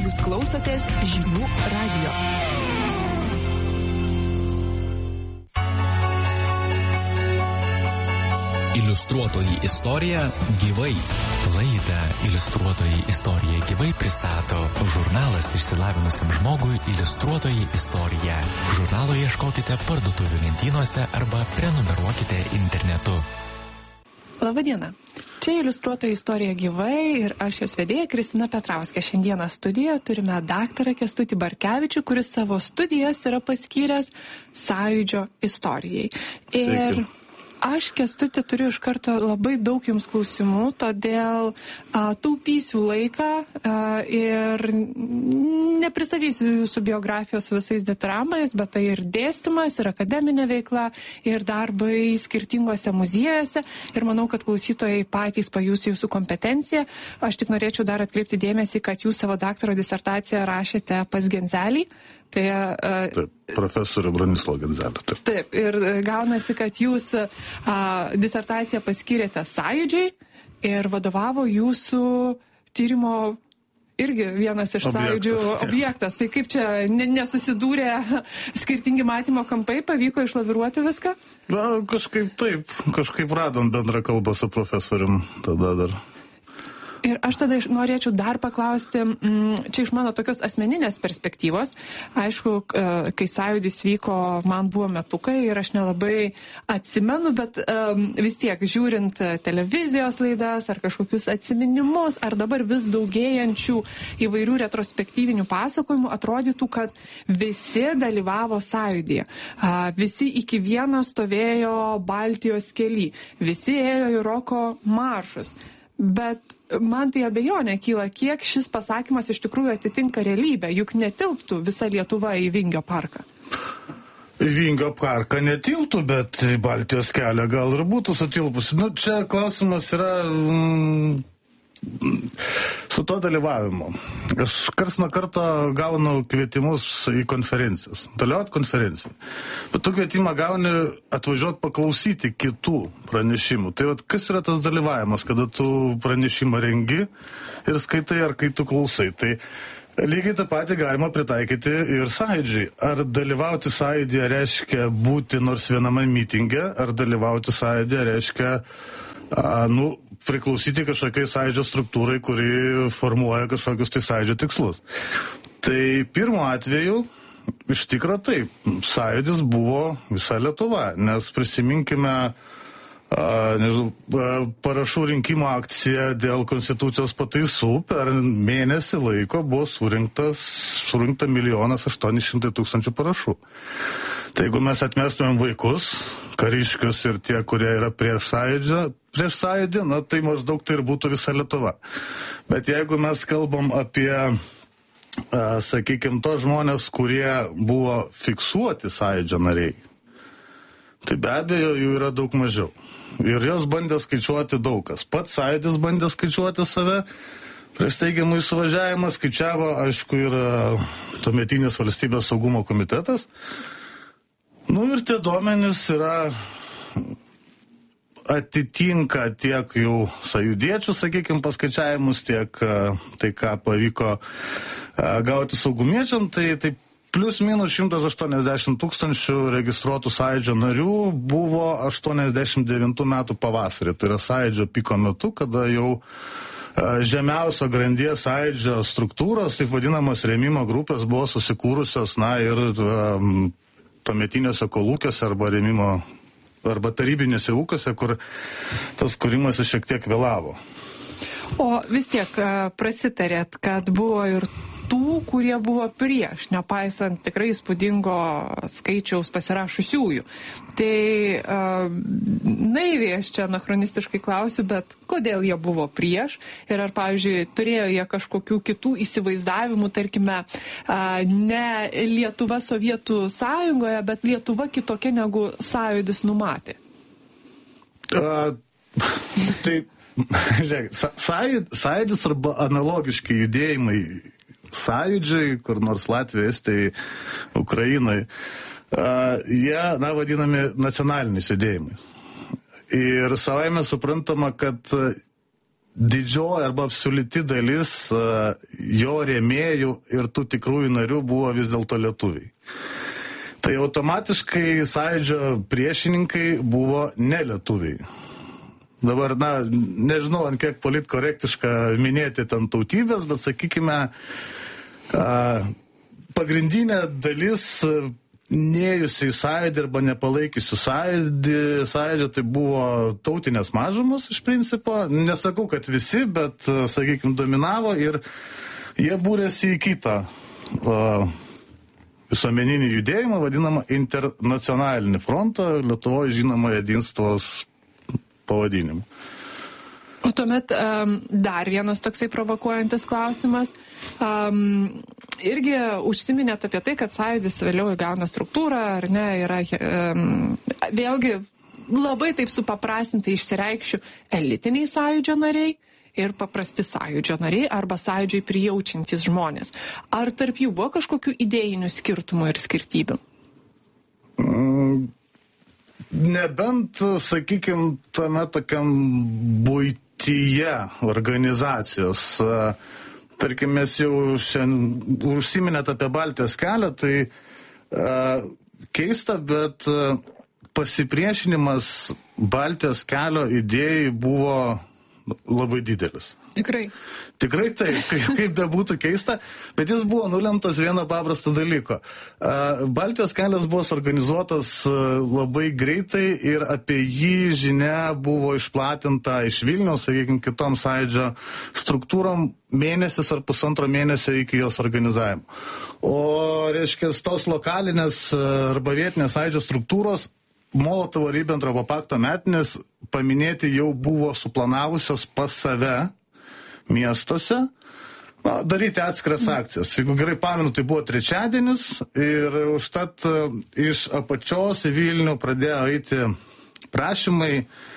Jūs klausotės Žinių radijo. Iliustruotoji istorija gyvai. Laidą Iliustruotoji istorija gyvai pristato žurnalas išsilavinusiam žmogui Iliustruotoji istorija. Žurnalo ieškokite parduotuvių lentynose arba prenumeruokite internetu. Labadiena. Čia Iliustruotoji istorija gyvai ir aš jos vedėja Kristina Petrauskė. Šiandieną studijoje turime daktarą Kęstutį Bartkevičių, kuris savo studijas yra paskyręs Sąjūdžio istorijai. Ir aš, Kęstutį, turiu iš karto labai daug jums klausimų, todėl taupysiu laiką ir nepristatysiu jūsų biografijos visais detalais, bet tai ir dėstymas, ir akademinė veikla, ir darbai skirtingose muziejuose. Ir manau, kad klausytojai patys pajus jūsų kompetenciją. Aš tik norėčiau dar atkreipti dėmesį, kad jūs savo daktaro disertaciją rašėte pas Genzelį. Taip, profesorių Bronislavą Genzelį. Taip, ir gaunasi, kad jūs disertaciją paskyrėte Sąjūdžiui ir vadovavo jūsų tyrimo irgi vienas iš Sąjūdžių objektas. Tai kaip čia nesusidūrė skirtingi matymo kampai, pavyko išlaviruoti viską? Na, kažkaip radom bendrą kalbą su profesorium tada dar. Ir aš tada norėčiau dar paklausti, čia iš mano tokios asmeninės perspektyvos. Aišku, kai Sąjūdis vyko, man buvo metukai ir aš nelabai atsimenu, bet vis tiek žiūrint televizijos laidas ar kažkokius atsiminimus, ar dabar vis daugėjančių įvairių retrospektyvinių pasakojimų, atrodytų, kad visi dalyvavo Sąjūdyje. Visi iki vieno stovėjo Baltijos kely, visi ėjo į roko maršus. Bet man tai abejonė kyla, kiek šis pasakymas iš tikrųjų atitinka realybę, juk netilptų visa Lietuva į Vingio parką. Vingio parką netilptų, bet Baltijos kelią gal ir būtų sutilpusi. Čia klausimas yra su to dalyvavimu. Aš karts nuo karto gaunu kvietimus į konferencijas, dalyvauti konferenciją. Bet tu kvietimą gauni atvažiuoti paklausyti kitų pranešimų. Tai kas yra tas dalyvavimas, kada tu pranešimą rengi ir skaitai, ar kai tu klausai. Tai lygiai tą patį galima pritaikyti ir Sąjūdžiui. Ar dalyvauti Sąjūdyje reiškia būti nors viename mitinge, ar dalyvauti Sąjūdyje reiškia priklausyti kažkokiai Sąjūdžio struktūrai, kuri formuoja kažkokius tai Sąjūdžio tikslus. Tai pirmu atveju, iš tikro taip, Sąjūdis buvo visa Lietuva, nes prisiminkime parašų rinkimo akciją dėl konstitucijos pataisų, per mėnesį laiko buvo surinkta 1 800 000 parašų. Tai jeigu mes atmestumėm vaikus, kariškius ir tie, kurie yra prieš Sąjūdį, tai maždaug tai ir būtų visa Lietuva. Bet jeigu mes kalbam apie, sakykime, tos žmonės, kurie buvo fiksuoti Sąjūdžio nariai, tai be abejo jų yra daug mažiau. Ir jos bandė skaičiuoti daug kas. Pats Sąjūdis bandė skaičiuoti save. Prieš steigiamą suvažiavimą skaičiavo, aišku, ir tuometinis Valstybės saugumo komitetas. Ir tie duomenys atitinka tiek jau sąjūdiečių, sakykime, paskaičiavimus, tiek tai, ką pavyko gauti saugumiečiam, tai plius minus 180 000 registruotų Sąjūdžio narių buvo 89 metų pavasarį. Tai yra Sąjūdžio piko metu, kada jau žemiausio grandies Sąjūdžio struktūros, taip vadinamos rėmimo grupės, buvo susikūrusios, ir tuometinėse kolūkiuose arba tarybinėse ūkiuose, kur tas kūrimas šiek tiek vėlavo. O vis tiek prasitarėt, kad buvo ir tų, kurie buvo prieš, nepaisant tikrai įspūdingo skaičiaus pasirašusiųjų. Tai naiviai aš čia anachronistiškai klausiu, bet kodėl jie buvo prieš ir ar, pavyzdžiui, turėjo jie kažkokių kitų įsivaizdavimų, tarkime, ne Lietuva Sovietų sąjungoje, bet Lietuva kitokia negu Sąjūdis numatė? Tai, žiūrėk, Sąjūdis arba analogiški judėjimai Sąjūdžiai, kur nors Latvijai, Estijai, Ukrainai, jie, vadinami nacionaliniais judėjimais. Ir savaime suprantama, kad didžioji arba absoliuti dalis jo rėmėjų ir tų tikrųjų narių buvo vis dėlto lietuviai. Tai automatiškai Sąjūdžio priešininkai buvo ne lietuviai. Dabar, nežinau, ant kiek politkorektiška minėti ten tautybės, bet sakykime, pagrindinė dalis nėjusių į Sąjūdį arba nepalaikiusių Sąjūdžio, tai buvo tautinės mažumos iš principo. Nesakau, kad visi, bet, sakykime, dominavo ir jie būrėsi į kitą visuomeninį judėjimą, vadinamą internacionalinį frontą, Lietuvoje žinoma Jedinstvos pavadinimu. O tuomet dar vienas toksai provokuojantis klausimas. Irgi užsiminėt apie tai, kad Sąjūdis vėliau įgauna struktūrą, ar ne, yra vėlgi labai taip supaprastintai išsireikšiu elitiniai Sąjūdžio nariai ir paprasti Sąjūdžio nariai arba Sąjūdžiai prijaučiantys žmonės. Ar tarp jų buvo kažkokių idėjinių skirtumų ir skirtybių? Nebent, sakykime, tame tokiam buityje organizacijos. Tarkim, mes jau šiandien užsiminėt apie Baltijos kelią, tai keista, bet pasipriešinimas Baltijos kelio idėjai buvo labai didelis. Tikrai. Tikrai taip, kaip bebūtų keista, bet jis buvo nulemtas vieno paprasto dalyko. Baltijos kelias buvo suorganizuotas labai greitai ir apie jį žinia buvo išplatinta iš Vilniaus, sakykime, kitom Sąjūdžio struktūrom mėnesis ar pusantro mėnesio iki jos organizavimo. O, reiškia, tos lokalinės arba vietinės Sąjūdžio struktūros Molotovo-Ribentropo pakto metinės paminėti jau buvo suplanavusios pas save miestuose, daryti atskiras akcijas. Jeigu gerai pamenu, tai buvo trečiadienis ir užtat iš apačios į Vilnių pradėjo eiti prašymai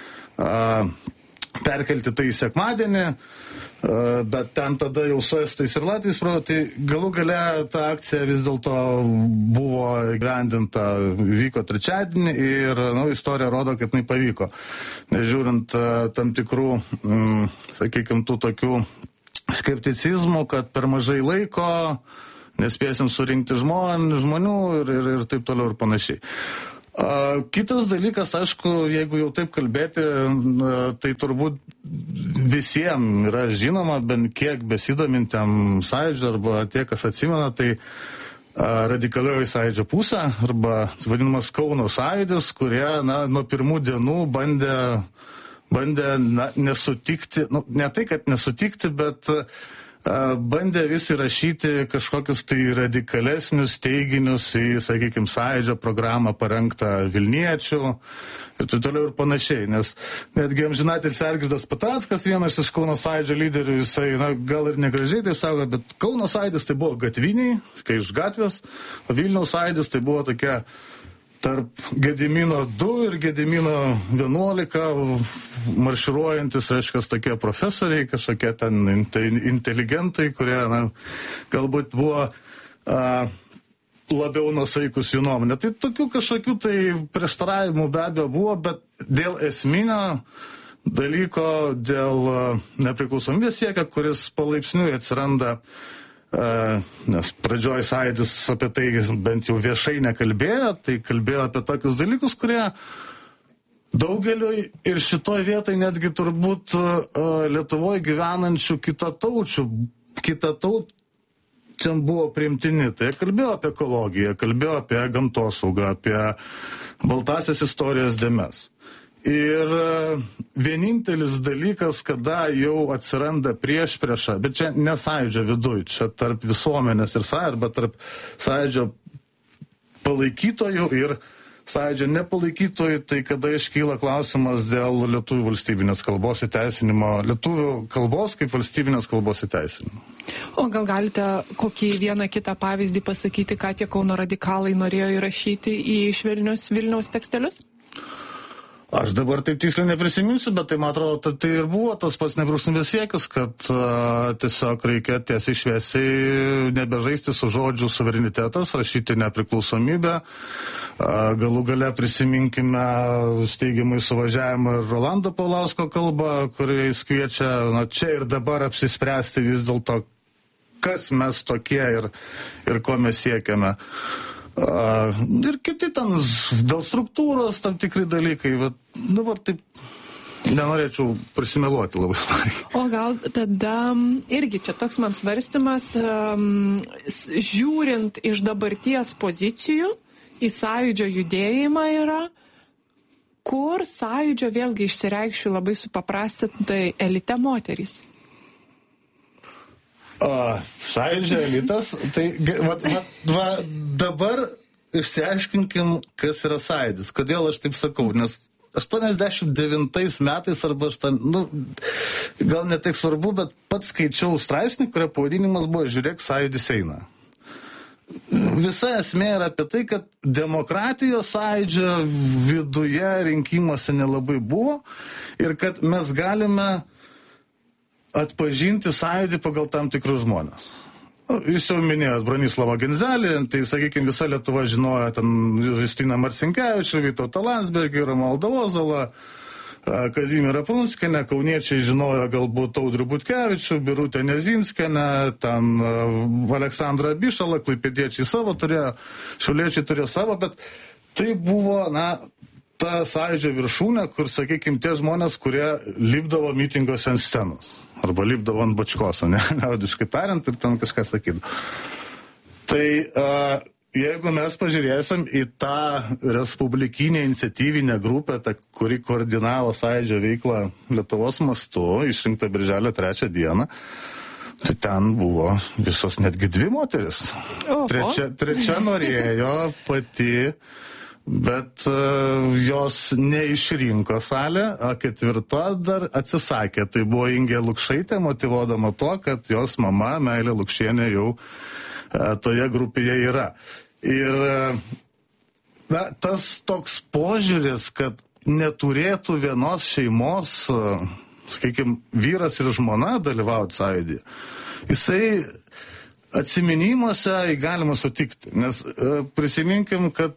perkelti tai į sekmadienį, bet ten tada jau su estais ir latviais tai galų gale ta akcija vis dėlto buvo įgyvendinta, vyko trečiadienį ir istorija rodo, kad tai pavyko. Nežiūrint tam tikrų, sakykime, tų tokių skepticizmų, kad per mažai laiko nespėsim surinkti žmonių ir taip toliau ir panašiai. Kitas dalykas, aišku, jeigu jau taip kalbėti, tai turbūt visiems yra žinoma, bent kiek besidomintiem Sąjūdžio arba tie, kas atsimena, tai radikalioji Sąjūdžio pusė arba vadinamas Kauno Sąjūdis, kurie nuo pirmų dienų bandė nesutikti, ne tai, kad nesutikti, bet bandė vis įrašyti kažkokius tai radikalesnius teiginius į, sakykime, Sąjūdžio programą parengtą Vilniečių ir taip toliau ir panašiai. Nes netgi amžinatilsį Algirdas Patackas, vienas iš Kauno Sąjūdžio lyderių, jisai, gal ir negražiai taip sako, bet Kauno Sąjūdis tai buvo gatviniai, kai iš gatvės, o Vilniaus Sąjūdis tai buvo tokia tarp Gedimino 2 ir Gedimino 11 marširuojantis, reiškia, tokie profesoriai, kažkokie ten inteligentai, kurie galbūt buvo labiau nusaikus jų nuomonė. Tai tokių kažkokių tai prieštaravimų be abejo buvo, bet dėl esminio dalyko, dėl nepriklausomybės siekio, kuris palaipsniui atsiranda, nes pradžioj Sąjūdis apie tai bent jau viešai nekalbėjo, tai kalbėjo apie tokius dalykus, kurie daugeliui ir šitoj vietoj netgi turbūt Lietuvoje gyvenančių kitataučiam buvo priimtini. Tai kalbėjo apie ekologiją, kalbėjo apie gamtosaugą, apie baltasias istorijos dėmes. Ir vienintelis dalykas, kada jau atsiranda priešprieša, bet čia ne Sąjūdžio viduj, čia tarp visuomenės ir Sąjūdžio, bet tarp Sąjūdžio palaikytojų ir Sąjūdžio nepalaikytojų, tai kada iškyla klausimas dėl lietuvių valstybinės kalbos įteisinimo, lietuvių kalbos kaip valstybinės kalbos įteisinimo. O gal galite kokį vieną kitą pavyzdį pasakyti, ką tie Kauno radikalai norėjo įrašyti į švelnius Vilniaus tekstelius? Aš dabar taip tiksliai neprisiminsiu, bet tai, man atrodo, tai ir buvo tas pats nepriklausomybės siekis, kad tiesiog reikia tiesiai šviesiai nebežaisti su žodžiu suverenitetas, rašyti nepriklausomybę. Galų gale prisiminkime steigiamai suvažiavimą ir Rolando Paulausko kalbą, kuriais kviečia čia ir dabar apsispręsti vis dėlto, kas mes tokie ir ko mes siekiame. Ir kiti ten dėl struktūros tam tikri dalykai, bet dabar taip nenorėčiau prisimeluoti labai smarkiai. O gal tada irgi čia toks man svarstymas, žiūrint iš dabarties pozicijų į sąjūdžio judėjimą yra, kur sąjūdžio vėlgi išsireikšiu labai supaprastintai elite moterys. Sąjūdžio elitas, tai dabar išsiaiškinkim, kas yra sąjūdis. Kodėl aš taip sakau, nes 89 metais arba gal ne taip svarbu, bet pats skaičiau straipsnį, kurio pavadinimas buvo Žiūrėk, sąjūdis eina. Visa esmė yra apie tai, kad demokratijos sąjūdžio viduje rinkimuose nelabai buvo ir kad mes galime atpažinti sąjūdį pagal tam tikrus žmonės. Jūs jau minėjot Bronislavą Genzelį, tai, sakykime, visa Lietuva žinojo ten Justiną Marcinkevičių, Vytautą Landsbergį, Romualdą Ozolą, Kazimierą Prunskienę, kauniečiai žinojo galbūt Audrių Butkevičių, Birutę Nezinskienę, ten Aleksandrą Abišalą, klaipėdiečiai savo turėjo, šiauliečiai turėjo savo, bet tai buvo, ta sąjūdžio viršūnė, kur, sakykime, tie žmonės, kurie lipdavo mitingose ant scenos. Arba lipdavo ant bačkos, liaudiškai tariant, ir ten kažką sakydavo. Tai jeigu mes pažiūrėsim į tą respublikinę iniciatyvinę grupę, kuri koordinavo sąjūdžio veiklą Lietuvos mastu, išrinkta birželio 3 dieną, tai ten buvo visos netgi 2 moteris. Trečia norėjo pati, bet jos neišrinko salę, o 4 dar atsisakė. Tai buvo Ingė Lukšaitė, motyvuodama to, kad jos mama, Meilė Lukšienė, jau toje grupėje yra. Ir tas toks požiūris, kad neturėtų vienos šeimos, sakykime, vyras ir žmona dalyvauti sąjūdyje, jisai atsiminimuose galima sutikti. Nes prisiminkim, kad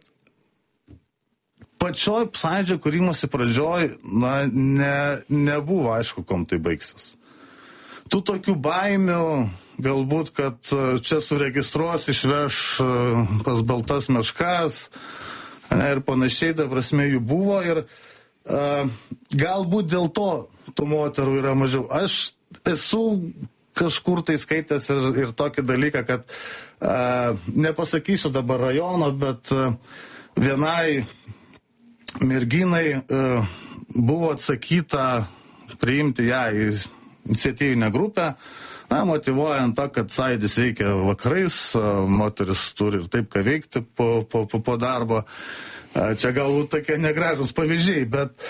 pačioj sąjūdžio kūrimosi pradžioj, nebuvo aišku, kom tai baigsis. Tų tokių baimių, galbūt, kad čia suregistruos, išveš pas baltas meškas ir panašiai, ta prasme, jų buvo ir galbūt dėl to tų moterų yra mažiau. Aš esu kažkur tai skaitęs ir tokį dalyką, kad nepasakysiu dabar rajono, bet vienai merginai buvo atsakyta priimti ją į iniciatyvinę grupę, motyvuojant tą, kad sąjūdis veikia vakarais, moteris turi ir taip ką veikti po darbo. Čia galbūt tokie negražus pavyzdžiai, bet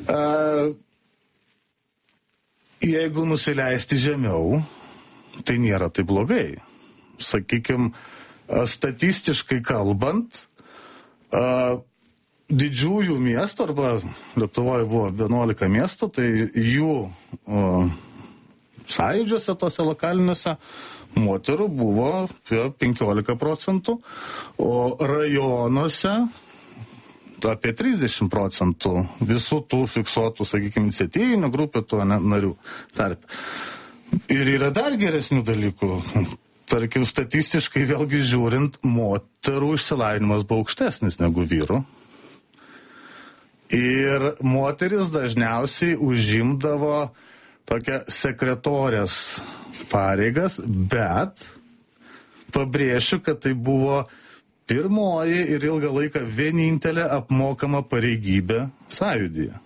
jeigu nusileisti žemiau, tai nėra taip blogai. Sakykime, statistiškai kalbant, didžiųjų miestų, arba Lietuvoje buvo 11 miestų, tai jų sąjūdžiuose, tose lokaliniuose, moterų buvo 15%, o rajonuose apie 30% visų tų fiksuotų, sakykime, iniciatyvinių grupių tų narių tarp. Ir yra dar geresnių dalykų. Tarkim, statistiškai vėlgi žiūrint, moterų išsilavinimas buvo aukštesnis negu vyrų. Ir moteris dažniausiai užimdavo tokią sekretorės pareigas, bet pabrėšiu, kad tai buvo pirmoji ir ilgą laiką vienintelė apmokama pareigybė sąjūdyje.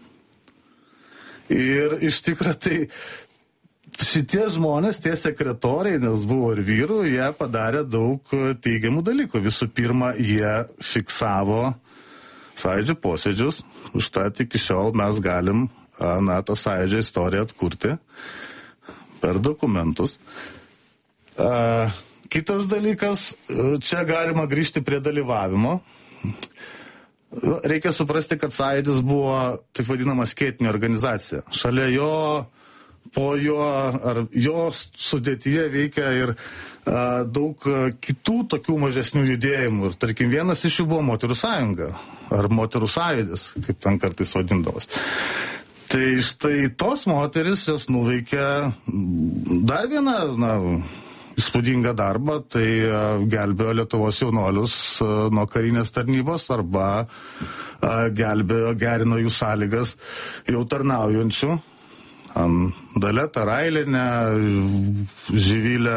Ir iš tikrųjų tai šitie žmonės, tie sekretoriai, nes buvo ir vyrų, jie padarė daug teigiamų dalykų. Visų pirma, jie fiksavo sąjūdžio posėdžius, užtat iki šiol mes galim tą sąjūdžio istoriją atkurti per dokumentus. Kitas dalykas, čia galima grįžti prie dalyvavimo. reikia suprasti, kad Sąjūdis buvo taip vadinama skėtinė organizacija. Šalia jo, po jo ar jo sudėtyje veikia ir daug kitų tokių mažesnių judėjimų. Ir tarkim, vienas iš jų buvo Moterų sąjunga ar Moterų sąjūdis, kaip ten kartais vadindavos. Tai štai tos moteris, jos nuveikė dar vieną, įspūdingą darbą, tai gelbėjo Lietuvos jaunuolius nuo karinės tarnybos arba gelbėjo, gerino jų sąlygas jau tarnaujančių. Dalia Tarailinė, Živilė,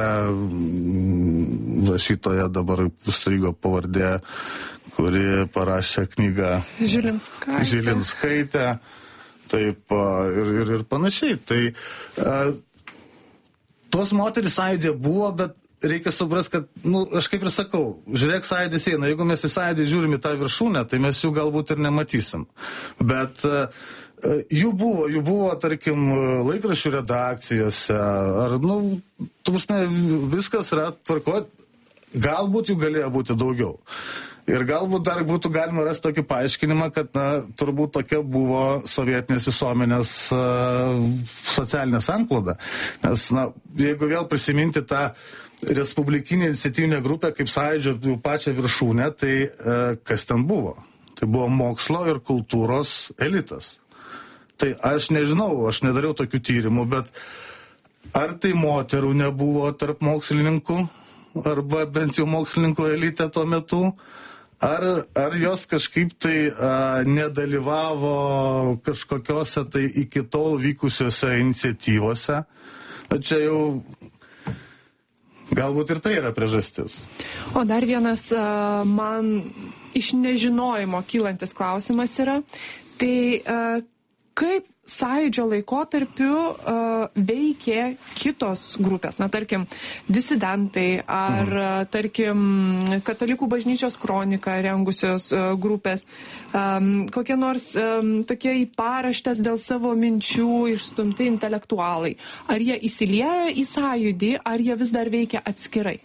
rašytoja dabar strigo pavardė, kuri parašė knygą Žilinskaitė, taip ir panašiai. Tai tos moterys Sąjūdyje buvo, bet reikia suprasti, kad, aš kaip ir sakau, žiūrėk, Sąjūdis eina, jeigu mes į Sąjūdį žiūrim į tą viršūnę, tai mes jų galbūt ir nematysim. Bet jų buvo, tarkim, laikraščių redakcijose, ar, viskas yra tvarko, galbūt jų galėjo būti daugiau. Ir galbūt dar būtų galima rasti tokį paaiškinimą, kad, turbūt tokia buvo sovietinės visuomenės socialinė sankloda. Nes, jeigu vėl prisiminti tą respublikinę iniciatyvinę grupę kaip Sąjūdžio jų pačią viršūnę, tai kas ten buvo? Tai buvo mokslo ir kultūros elitas. Tai aš nežinau, aš nedariau tokių tyrimų, bet ar tai moterų nebuvo tarp mokslininkų, arba bent jau mokslininkų elite tuo metu, ar jos kažkaip tai nedalyvavo kažkokiose tai iki tol vykusiose iniciatyvose. Čia jau galbūt ir tai yra priežastis. O dar vienas man iš nežinojimo kylantis klausimas yra, tai kaip Sąjūdžio laikotarpiu veikė kitos grupės, tarkim, disidentai ar, tarkim, Katalikų bažnyčios kroniką rengusios grupės, kokie nors tokie į paraštes dėl savo minčių išstumti intelektualai. Ar jie įsiliejo į Sąjūdį, ar jie vis dar veikia atskirai?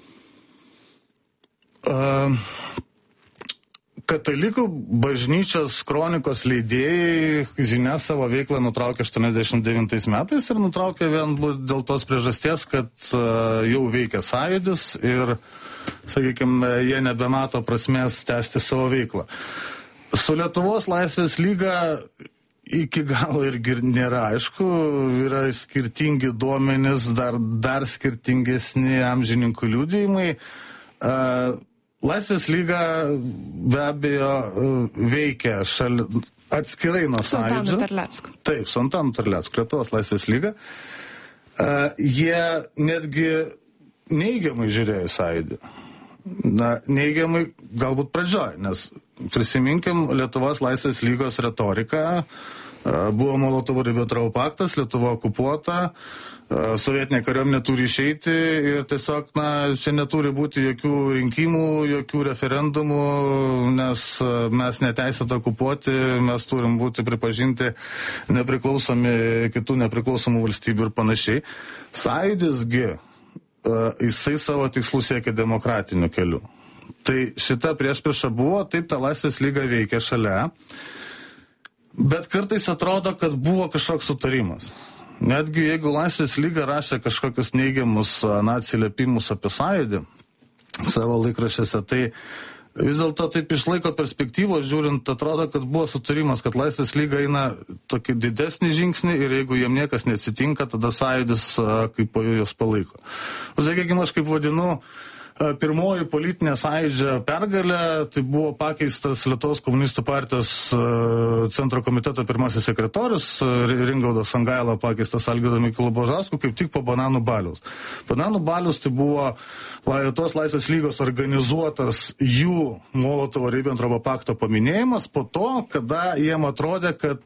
Katalikų bažnyčios kronikos leidėjai žinia savo veiklą nutraukė 89 metais ir nutraukė vien dėl tos priežasties, kad jau veikia Sąjūdis ir, sakykime, jie nebemato prasmės tęsti savo veiklą. Su Lietuvos Laisvės lyga iki galo irgi nėra aišku, yra skirtingi duomenys, dar skirtingesni amžininkų liudijimai. Laisvės lyga be abejo veikia atskirai nuo Sąjūdžio. Antanu Terlecku. Taip, su Antanu Terlecku, Lietuvos Laisvės lyga. Jie netgi neigiamai žiūrėjo į Sąjūdį. Neigiamai galbūt pradžioj, nes prisiminkim Lietuvos Laisvės lygos retoriką. Buvo Molotovo-Ribentropo paktas, Lietuva okupuota, sovietinė kariuomenė turi išeiti ir tiesiog, čia neturi būti jokių rinkimų, jokių referendumų, nes mes neteisėtai okupuoti, mes turim būti pripažinti nepriklausomi kitų nepriklausomų valstybių ir panašiai. Sąjūdisgi, jisai savo tikslų siekia demokratiniu keliu. Tai šita priešprieša buvo, taip ta Laisvės lyga veikia šalia, bet kartais atrodo, kad buvo kažkoks sutarimas. Netgi jeigu Laisvės lyga rašė kažkokius neigiamus atsiliepimus apie Sąjūdį savo laikraščiuose, tai vis dėlto taip iš laiko perspektyvos žiūrint, atrodo, kad buvo sutarimas, kad Laisvės lyga eina tokį didesnį žingsnį ir jeigu jiem niekas neatsitinka, tada Sąjūdis kaip po jos palaiko. Sakykime, aš kaip vadinu, pirmoji politinė Sąjūdžio pergalė, tai buvo pakeistas Lietuvos komunistų partijos centro komiteto pirmasis sekretorius, Ringaudas Sangaila pakeistas Algirdo Mykolo Bžausko, kaip tik po Bananų baliaus. Bananų baliaus tai buvo Lietuvos Laisvės lygos organizuotas jų Molotovo-Ribentropo pakto paminėjimas po to, kada jiem atrodė, kad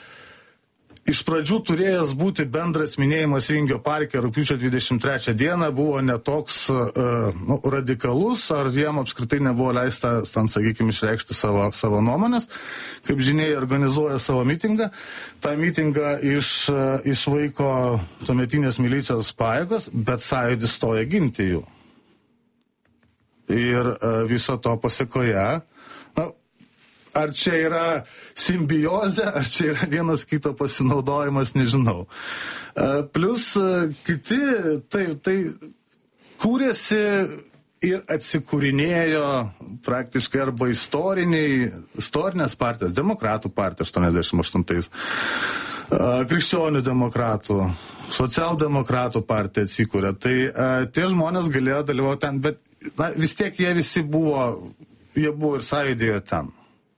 iš pradžių turėjęs būti bendras minėjimas Vingio parke rugpjūčio 23 dieną buvo netoks radikalus, ar jiem apskritai nebuvo leista, sakykime, išreikšti savo nuomonės. Kaip žinia, organizuoja savo mitingą. Ta mitingą išvaiko tuometinės milicijos pajėgos, bet Sąjūdis stoja ginti jų. Ir viso to pasekoje, ar čia yra simbiozė, ar čia yra vienas kito pasinaudojimas, nežinau. Plus kiti, tai kūrėsi ir atsikūrinėjo praktiškai arba istorinės partijos, demokratų partija 88-ais, krikščionių demokratų, socialdemokratų partija atsikūrė. Tai tie žmonės galėjo dalyvauti ten, bet vis tiek jie visi buvo ir sąjūdėje ten.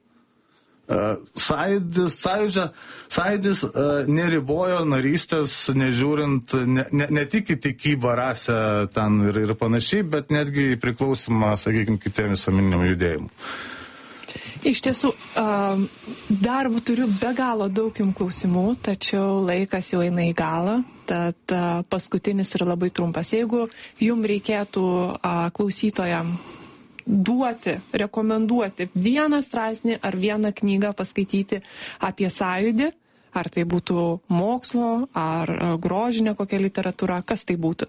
Sąjūdis neribojo narystės, nežiūrint, ne tik į tikybą, rasę ten ir panašiai, bet netgi priklausimą, sakykime, kitiem visuomeniniam judėjimui. Iš tiesų, dar turiu be galo daug jums klausimų, tačiau laikas jau eina į galą, tad paskutinis yra labai trumpas. Jeigu jums reikėtų klausytojam rekomenduoti vieną straipsnį ar vieną knygą paskaityti apie sąjūdį, ar tai būtų mokslo, ar grožinė kokia literatūra, kas tai būtų?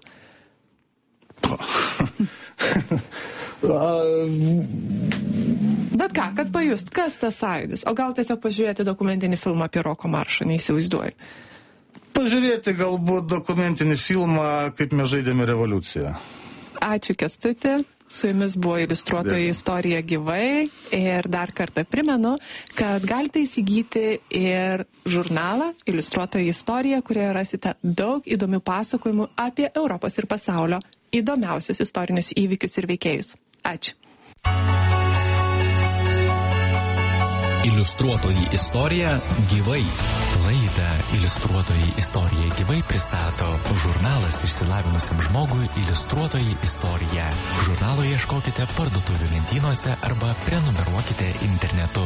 Bet ką, kad pajust, kas tas sąjūdis? O gal tiesiog pažiūrėti dokumentinį filmą apie Roko maršą, neįsivaizduoju. Pažiūrėti galbūt dokumentinį filmą, kaip mes žaidėme revoliuciją. Ačiū, Kęstuti. Su jumis buvo Iliustruotoji istorija gyvai ir dar kartą primenu, kad galite įsigyti ir žurnalą Iliustruotoji istorija, kurioje rasite daug įdomių pasakojimų apie Europos ir pasaulio įdomiausius istorinius įvykius ir veikėjus. Ačiū. Iliustruotoji istorija gyvai. Laidą Iliustruotoji istorija gyvai pristato žurnalas išsilavinusiam žmogui Iliustruotoji istorija. Žurnalo ieškokite parduotuvių lentynose arba prenumeruokite internetu.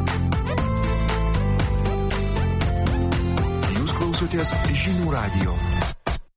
Jūs klausotės Žinių radijo.